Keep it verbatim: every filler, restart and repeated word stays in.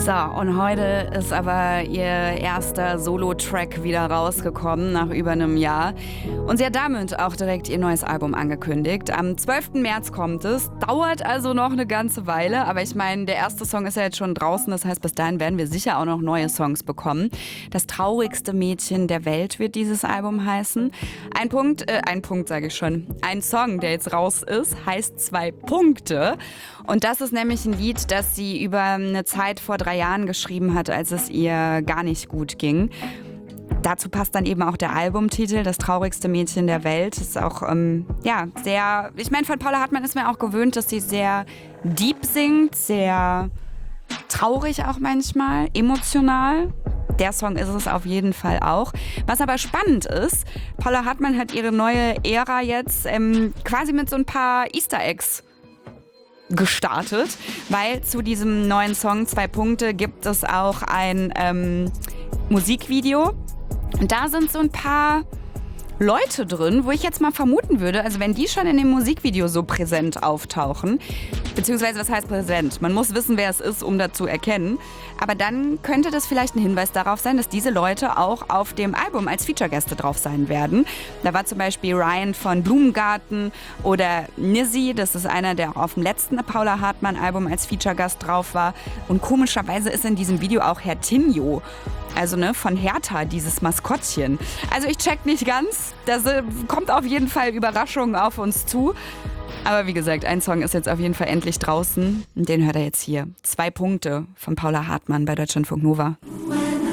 So, und heute ist aber ihr erster Solo-Track wieder rausgekommen, nach über einem Jahr. Und sie hat damit auch direkt ihr neues Album angekündigt. Am zwölften März kommt es, dauert also noch eine ganze Weile. Aber ich meine, der erste Song ist ja jetzt schon draußen, das heißt, bis dahin werden wir sicher auch noch neue Songs bekommen. Das traurigste Mädchen der Welt wird dieses Album heißen. Ein Punkt, äh, ein Punkt sage ich schon, ein Song, der jetzt raus ist, heißt Zwei Punkte. Und das ist nämlich ein Lied, das sie über eine Zeit vor drei Jahren geschrieben hat, als es ihr gar nicht gut ging. Dazu passt dann eben auch der Albumtitel, Das traurigste Mädchen der Welt. Das ist auch, ähm, ja, sehr, ich meine, von Paula Hartmann ist mir auch gewöhnt, dass sie sehr deep singt, sehr traurig auch manchmal, emotional. Der Song ist es auf jeden Fall auch. Was aber spannend ist, Paula Hartmann hat ihre neue Ära jetzt ähm, quasi mit so ein paar Easter Eggs gestartet, weil zu diesem neuen Song Zwei Punkte gibt es auch ein ähm, Musikvideo. Und da sind so ein paar Leute drin, wo ich jetzt mal vermuten würde, also wenn die schon in dem Musikvideo so präsent auftauchen, beziehungsweise was heißt präsent? Man muss wissen, wer es ist, um das zu erkennen. Aber dann könnte das vielleicht ein Hinweis darauf sein, dass diese Leute auch auf dem Album als Feature-Gäste drauf sein werden. Da war zum Beispiel Ryan von Blumengarten oder Nizzy, das ist einer, der auf dem letzten Paula Hartmann-Album als Feature-Gast drauf war. Und komischerweise ist in diesem Video auch Herr Tinjo, also ne, von Hertha, dieses Maskottchen. Also ich check nicht ganz, da kommt auf jeden Fall Überraschung auf uns zu. Aber wie gesagt, ein Song ist jetzt auf jeden Fall endlich draußen. Und den hört er jetzt hier. Zwei Punkte von Paula Hartmann bei Deutschlandfunk Nova.